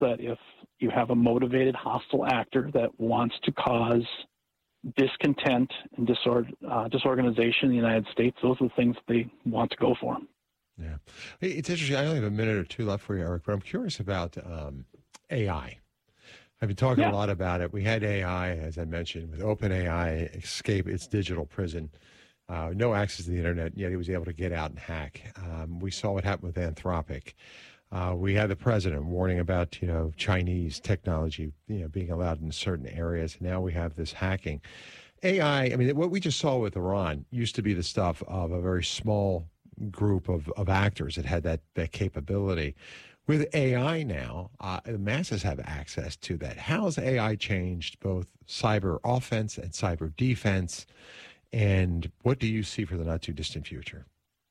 that if you have a motivated hostile actor that wants to cause discontent and disorganization in the United States, those are the things they want to go for. Yeah. It's interesting. I only have a minute or two left for you, Eric, but I'm curious about AI. I've been talking a lot about it. We had AI, as I mentioned, with OpenAI escape its digital prison. No access to the internet, yet he was able to get out and hack. We saw what happened with Anthropic. We had the president warning about, Chinese technology, being allowed in certain areas. Now we have this hacking. AI, I mean, what we just saw with Iran used to be the stuff of a very small group of actors that had that capability. With AI now, the masses have access to that. How has AI changed both cyber offense and cyber defense? And what do you see for the not too distant future?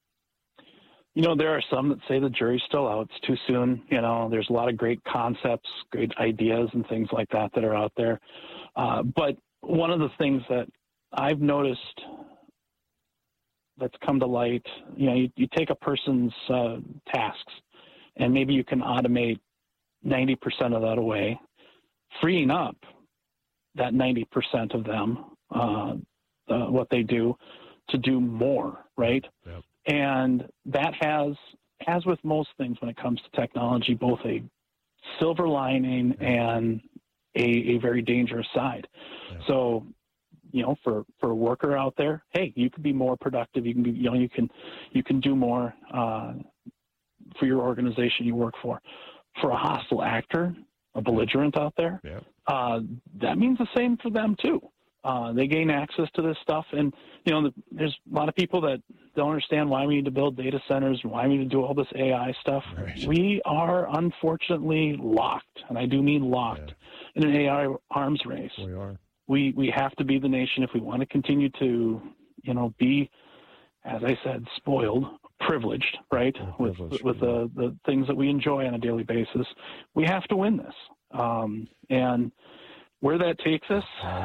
There are some that say the jury's still out. It's too soon. There's a lot of great concepts, great ideas and things like that are out there. But one of the things that I've noticed that's come to light, you take a person's tasks and maybe you can automate 90% of that away, freeing up that 90% of them, what they do, to do more, right? Yep. And that has, as with most things when it comes to technology, both a silver lining and a very dangerous side. Yep. So, for a worker out there, hey, you can be more productive. You can be, you can do more for your organization you work for. For a hostile actor, a belligerent out there, that means the same for them too. They gain access to this stuff, and there's a lot of people that don't understand why we need to build data centers and why we need to do all this AI stuff. Right. We are unfortunately locked, and I do mean locked, in an AI arms race. We are. We have to be the nation if we want to continue to, be, as I said, spoiled, privileged, right, with the things that we enjoy on a daily basis. We have to win this, and where that takes us,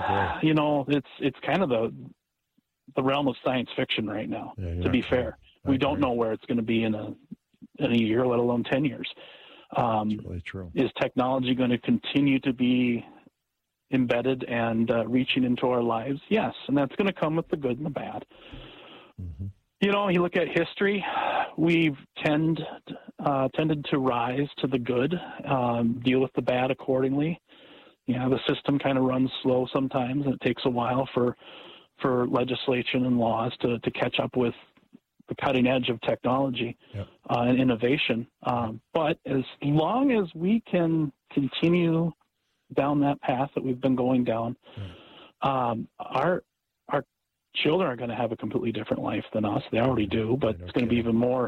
it's kind of the realm of science fiction right now. To be fair, we don't know where it's going to be in a year, let alone 10 years. That's really true. Is technology going to continue to be embedded and reaching into our lives? Yes, and that's going to come with the good and the bad. Mm-hmm. You look at history, we've tended to rise to the good, deal with the bad accordingly. The system kind of runs slow sometimes, and it takes a while for legislation and laws to catch up with the cutting edge of technology and innovation. But as long as we can continue down that path that we've been going down, our children are going to have a completely different life than us. They already do, but it's going to be even more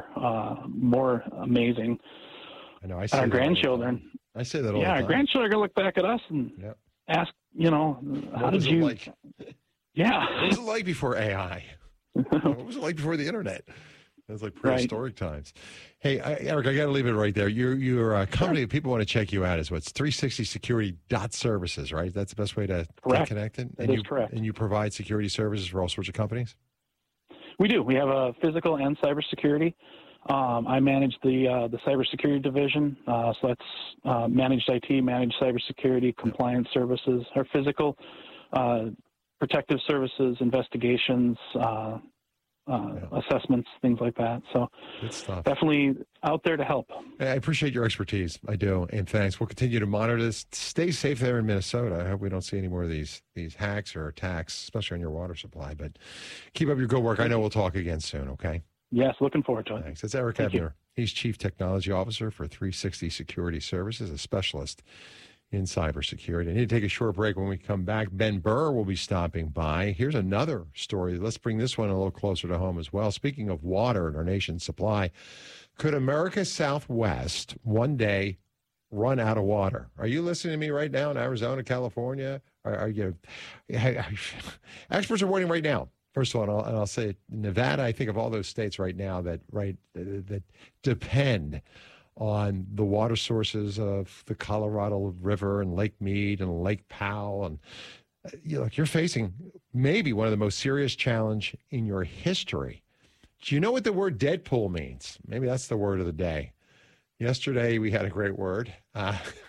amazing. I know. Our grandchildren. I say that all the time. Our grandchildren are going to look back at us and ask, how did you? Like? What was it like before AI? What was it like before the internet? It was like prehistoric times. Hey, Eric, I got to leave it right there. Your company, if people want to check you out, is what's 360security.services, right? That's the best way to get connected? That is correct. And you provide security services for all sorts of companies? We do. We have a physical and cybersecurity. I manage the cybersecurity division. So that's managed IT, managed cybersecurity, compliance services, our physical protective services, investigations, assessments, things like that. So good stuff. Definitely out there to help. I appreciate your expertise. I do. And thanks. We'll continue to monitor this. Stay safe there in Minnesota. I hope we don't see any more of these hacks or attacks, especially on your water supply. But keep up your good work. I know we'll talk again soon, okay? Yes, looking forward to it. Thanks. That's Eric Ebner. He's Chief Technology Officer for 360 Security Services, a specialist in cybersecurity. I need to take a short break. When we come back, Ben Burr will be stopping by. Here's another story. Let's bring this one a little closer to home as well. Speaking of water and our nation's supply, could America's Southwest one day run out of water? Are you listening to me right now in Arizona, California? Are you? Experts are warning right now. First of all, and I'll say Nevada, I think of all those states right now that depend on the water sources of the Colorado River and Lake Mead and Lake Powell. And you're facing maybe one of the most serious challenge in your history. Do you know what the word Deadpool means? Maybe that's the word of the day. Yesterday, we had a great word.